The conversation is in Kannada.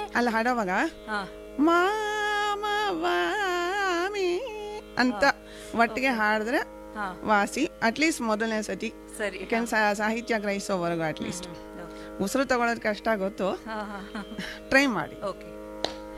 ಅಲ್ಲಿ ಹಾಡೋವಾಗ ಹಾ ಮಾಮಿ ಅಂತ ಒಟ್ಟಿಗೆ ಹಾಡಿದ್ರೆ ಹಾ ವಾಸಿ, ಅಟ್ಲೀಸ್ಟ್ ಮೊದಲನೇ ಸತಿ ಸರಿ. ಸಾಹಿತ್ಯ ಗ್ರಹಿಸೋವರೆಗೂ ಅಟ್ಲೀಸ್ಟ್. ಉಸಿರು ತಗೊಳ್ಳೋದು ಕಷ್ಟ ಗೊತ್ತು, ಹಾ ಹಾ ಟ್ರೈ ಮಾಡಿ. ಓಕೆ.